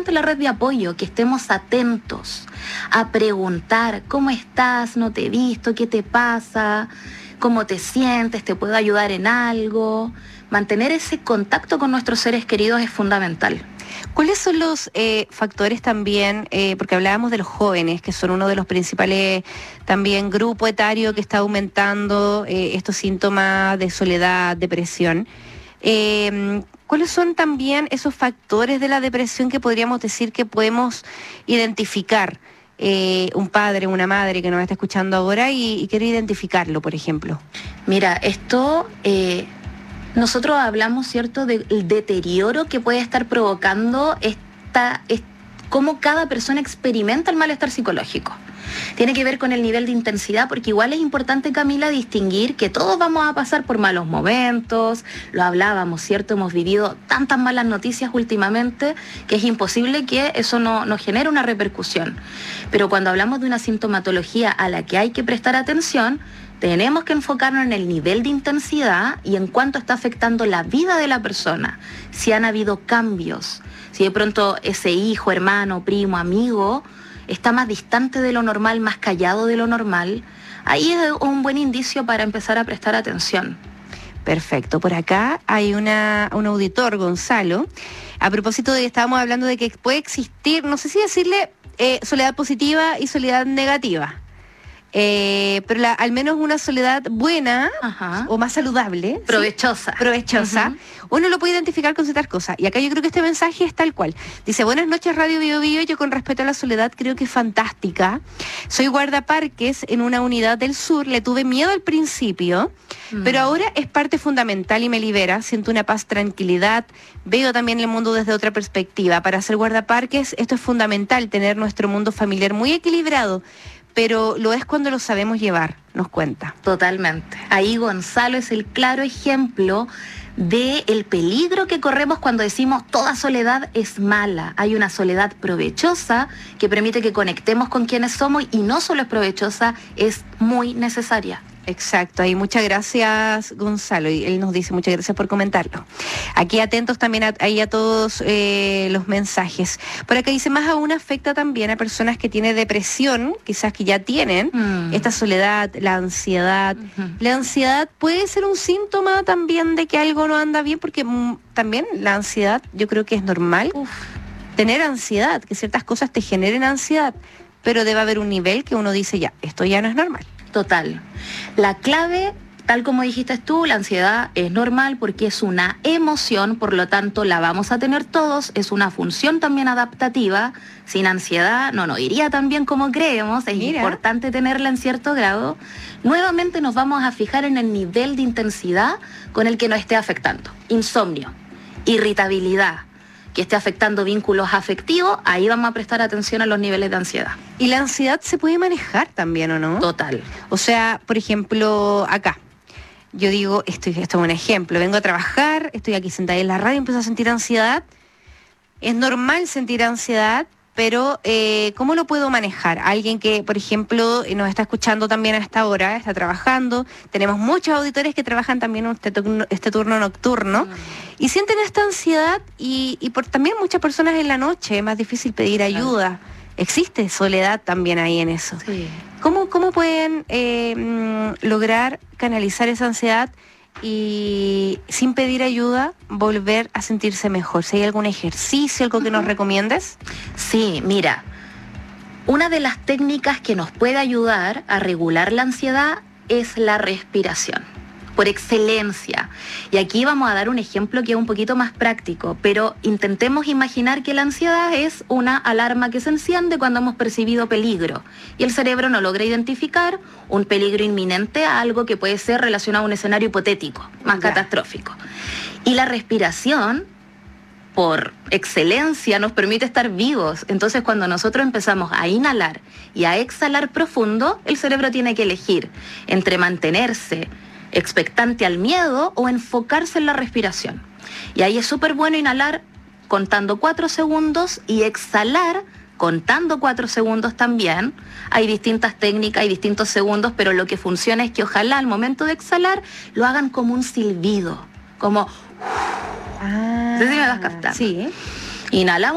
importante la red de apoyo, que estemos atentos a preguntar, ¿cómo estás? ¿No te he visto? ¿Qué te pasa? ¿Cómo te sientes? ¿Te puedo ayudar en algo? Mantener ese contacto con nuestros seres queridos es fundamental. ¿Cuáles son los factores también, porque hablábamos de los jóvenes, que son uno de los principales también grupo etario que está aumentando estos síntomas de soledad, depresión? ¿Cuáles son también esos factores de la depresión que podríamos decir que podemos identificar? Un padre, una madre que nos está escuchando ahora y quiere identificarlo, por ejemplo. Mira, esto... nosotros hablamos, ¿cierto?, del deterioro que puede estar provocando cómo cada persona experimenta el malestar psicológico. Tiene que ver con el nivel de intensidad, porque igual es importante, Camila, distinguir que todos vamos a pasar por malos momentos, lo hablábamos, ¿cierto? Hemos vivido tantas malas noticias últimamente que es imposible que eso no genere una repercusión. Pero cuando hablamos de una sintomatología a la que hay que prestar atención, tenemos que enfocarnos en el nivel de intensidad y en cuánto está afectando la vida de la persona. Si han habido cambios, si de pronto ese hijo, hermano, primo, amigo está más distante de lo normal, más callado de lo normal, ahí es un buen indicio para empezar a prestar atención. Perfecto. Por acá hay un auditor, Gonzalo. A propósito de que estábamos hablando de que puede existir, no sé si decirle soledad positiva y soledad negativa. Pero al menos una soledad buena. Ajá. O más saludable, provechosa, ¿sí? Provechosa. Uno lo puede identificar con ciertas cosas, y acá yo creo que este mensaje es tal cual. Dice: buenas noches, Radio Bio Bio. Yo, con respecto a la soledad, creo que es fantástica. Soy guardaparques en una unidad del sur. Le tuve miedo al principio, pero ahora es parte fundamental y me libera. Siento una paz, tranquilidad. Veo también el mundo desde otra perspectiva. Para ser guardaparques esto es fundamental, tener nuestro mundo familiar muy equilibrado, pero lo es cuando lo sabemos llevar, nos cuenta. Totalmente. Ahí Gonzalo es el claro ejemplo del peligro que corremos cuando decimos toda soledad es mala. Hay una soledad provechosa que permite que conectemos con quienes somos, y no solo es provechosa, es muy necesaria. Exacto, y muchas gracias, Gonzalo, y él nos dice muchas gracias por comentarlo. Aquí atentos también a todos los mensajes. Por acá dice: más aún afecta también a personas que tienen depresión, quizás que ya tienen esta soledad, la ansiedad. La ansiedad puede ser un síntoma también de que algo no anda bien, porque también la ansiedad, yo creo que es normal tener ansiedad, que ciertas cosas te generen ansiedad, pero debe haber un nivel que uno dice: ya, esto ya no es normal. Total. La clave, tal como dijiste tú, la ansiedad es normal porque es una emoción, por lo tanto la vamos a tener todos, es una función también adaptativa. Sin ansiedad no nos iría tan bien como creemos, es importante tenerla en cierto grado. Nuevamente nos vamos a fijar en el nivel de intensidad con el que nos esté afectando. Insomnio, irritabilidad, que esté afectando vínculos afectivos, ahí vamos a prestar atención a los niveles de ansiedad. ¿Y la ansiedad se puede manejar también, o no? Total. O sea, por ejemplo, acá, yo digo, esto es un ejemplo, vengo a trabajar, estoy aquí sentada en la radio y empiezo a sentir ansiedad. Es normal sentir ansiedad, pero ¿cómo lo puedo manejar? Alguien que, por ejemplo, nos está escuchando también a esta hora, está trabajando, tenemos muchos auditores que trabajan también este turno nocturno, y sienten esta ansiedad, y por también muchas personas en la noche es más difícil pedir ayuda. Existe soledad también ahí en eso. Sí. ¿Cómo pueden lograr canalizar esa ansiedad y, sin pedir ayuda, volver a sentirse mejor? Si hay algún ejercicio, algo que nos recomiendes. Sí, mira, una de las técnicas que nos puede ayudar a regular la ansiedad es la respiración, por excelencia. Y aquí vamos a dar un ejemplo que es un poquito más práctico, pero intentemos imaginar que la ansiedad es una alarma que se enciende cuando hemos percibido peligro y el cerebro no logra identificar un peligro inminente a algo que puede ser relacionado a un escenario hipotético, más catastrófico. Y la respiración, por excelencia, nos permite estar vivos. Entonces, cuando nosotros empezamos a inhalar y a exhalar profundo, el cerebro tiene que elegir entre mantenerse expectante al miedo o enfocarse en la respiración. Y ahí es súper bueno inhalar contando 4 segundos y exhalar contando 4 segundos también. Hay distintas técnicas, hay distintos segundos, pero lo que funciona es que ojalá al momento de exhalar lo hagan como un silbido, como... no sé si me vas captando. Sí. Inhalamos